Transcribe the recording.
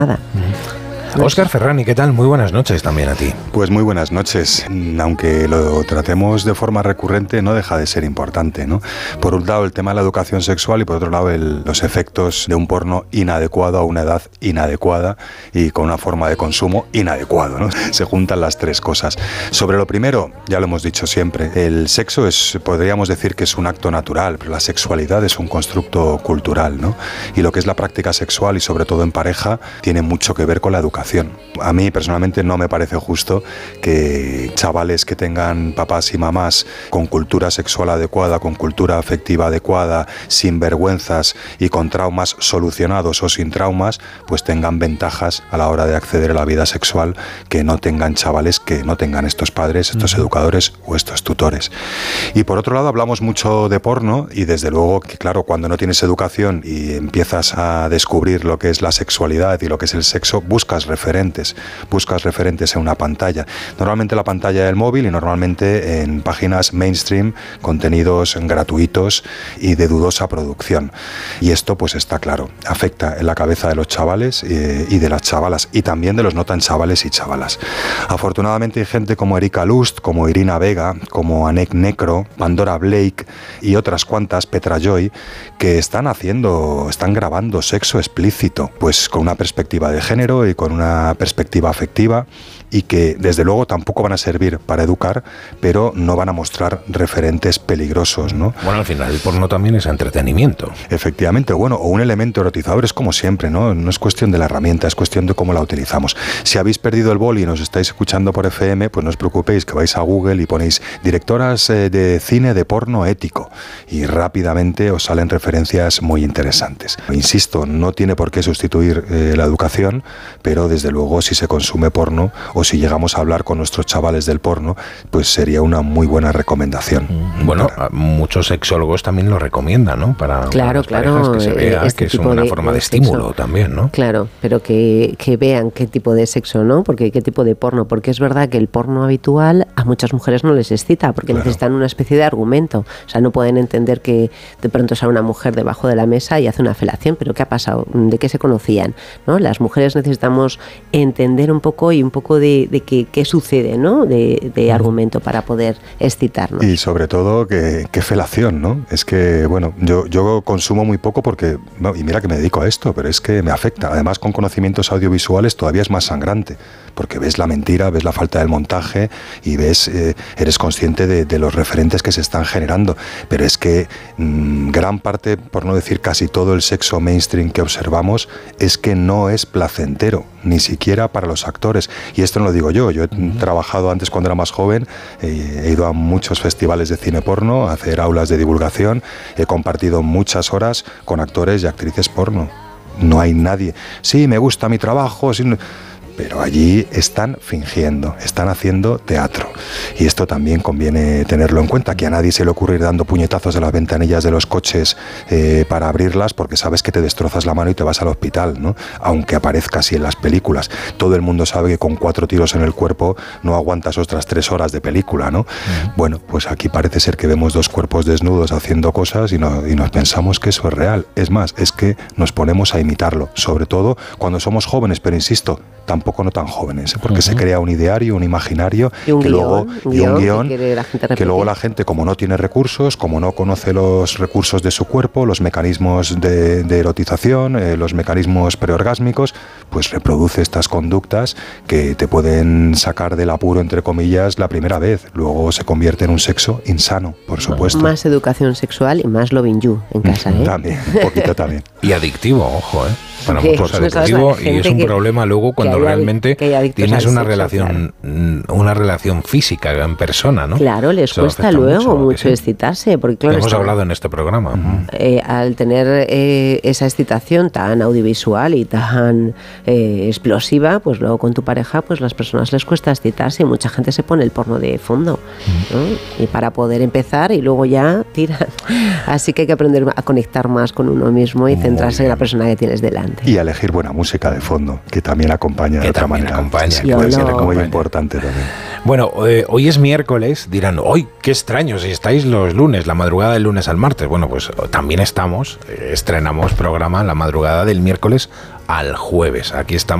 nada. Óscar Ferrani, ¿qué tal? Muy buenas noches también a ti. Pues muy buenas noches. Aunque lo tratemos de forma recurrente, no deja de ser importante, ¿no? Por un lado el tema de la educación sexual y por otro lado los efectos de un porno inadecuado a una edad inadecuada y con una forma de consumo inadecuado, ¿no? Se juntan las tres cosas. Sobre lo primero, ya lo hemos dicho siempre, el sexo podríamos decir que es un acto natural, pero la sexualidad es un constructo cultural, ¿no? Y lo que es la práctica sexual y sobre todo en pareja tiene mucho que ver con la educación. A mí personalmente no me parece justo que chavales que tengan papás y mamás con cultura sexual adecuada, con cultura afectiva adecuada, sin vergüenzas y con traumas solucionados o sin traumas, pues tengan ventajas a la hora de acceder a la vida sexual que no tengan chavales que no tengan estos padres, estos educadores o estos tutores. Y por otro lado hablamos mucho de porno y desde luego que claro, cuando no tienes educación y empiezas a descubrir lo que es la sexualidad y lo que es el sexo, buscas referentes en una pantalla, normalmente la pantalla del móvil y normalmente en páginas mainstream, contenidos gratuitos y de dudosa producción. Y esto pues está claro, afecta en la cabeza de los chavales y de las chavalas y también de los no tan chavales y chavalas. Afortunadamente hay gente como Erika Lust, como Irina Vega, como Anek Necro, Pandora Blake y otras cuantas, Petra Joy, que están grabando sexo explícito, pues con una perspectiva de género y con una perspectiva afectiva y que desde luego tampoco van a servir para educar, pero no van a mostrar referentes peligrosos, ¿no? Bueno, al final el porno también es entretenimiento. Efectivamente, bueno, o un elemento erotizador, es como siempre, ¿no? No es cuestión de la herramienta, es cuestión de cómo la utilizamos. Si habéis perdido el boli y nos estáis escuchando por FM, pues no os preocupéis, que vais a Google y ponéis directoras de cine de porno ético y rápidamente os salen referencias muy interesantes. Insisto, no tiene por qué sustituir la educación, pero desde luego si se consume porno o si llegamos a hablar con nuestros chavales del porno, pues sería una muy buena recomendación. Bueno, muchos sexólogos también lo recomiendan, ¿no? Para las parejas, que se vea que es una forma de estímulo sexo también, ¿no? Claro, pero que vean qué tipo de sexo, ¿no? Porque qué tipo de porno, porque es verdad que el porno habitual a muchas mujeres no les excita, porque necesitan una especie de argumento. O sea, no pueden entender que de pronto sale una mujer debajo de la mesa y hace una felación, pero ¿qué ha pasado? ¿De qué se conocían? ¿No? Las mujeres necesitamos entender un poco de qué sucede, ¿no? De argumento para poder excitarnos. Y sobre todo, qué felación, ¿no? Es que, bueno, yo consumo muy poco porque, y mira que me dedico a esto, pero es que me afecta. Además, con conocimientos audiovisuales todavía es más sangrante, porque ves la mentira, ves la falta del montaje y eres consciente de los referentes que se están generando. Pero es que gran parte, por no decir casi todo el sexo mainstream que observamos, es que no es placentero, ni siquiera para los actores. Y esto no lo digo yo he trabajado antes cuando era más joven, he ido a muchos festivales de cine porno, a hacer aulas de divulgación, he compartido muchas horas con actores y actrices porno. No hay nadie, sí, me gusta mi trabajo, sí, pero allí están fingiendo, están haciendo teatro. Y esto también conviene tenerlo en cuenta, que a nadie se le ocurre ir dando puñetazos a las ventanillas de los coches para abrirlas, porque sabes que te destrozas la mano y te vas al hospital, ¿no? Aunque aparezca así en las películas. Todo el mundo sabe que con 4 tiros en el cuerpo no aguantas otras 3 horas de película, ¿no? Bueno, pues aquí parece ser que vemos 2 cuerpos desnudos haciendo cosas y nos pensamos que eso es real. Es más, es que nos ponemos a imitarlo, sobre todo cuando somos jóvenes, pero insisto, tampoco no tan jóvenes, porque se crea un ideario, un imaginario y un guión que luego la gente, como no tiene recursos, como no conoce los recursos de su cuerpo, los mecanismos de erotización, los mecanismos preorgásmicos, pues reproduce estas conductas que te pueden sacar del apuro, entre comillas, la primera vez. Luego se convierte en un sexo insano, por supuesto. Más educación sexual y más loving you en casa, ¿eh? También, un poquito también. Y adictivo, ojo, ¿eh? Para muchos adictivo, y es un problema luego cuando realmente tienes una relación física en persona, ¿no? Claro, les cuesta luego mucho excitarse, porque claro, hemos hablado en este programa. Al tener esa excitación tan audiovisual y tan explosiva, pues luego con tu pareja, pues las personas les cuesta excitarse y mucha gente se pone el porno de fondo, ¿no? Y para poder empezar y luego ya tiran. Así que hay que aprender a conectar más con uno mismo y centrarse en la persona que tienes delante. Y a elegir buena música de fondo, que también acompaña de otra manera. Sí, puede ser muy importante también. Bueno, hoy es miércoles, dirán, ¡hoy qué extraño! Si estáis los lunes, la madrugada del lunes al martes. Bueno, pues también estrenamos programa la madrugada del miércoles al jueves. Aquí estamos.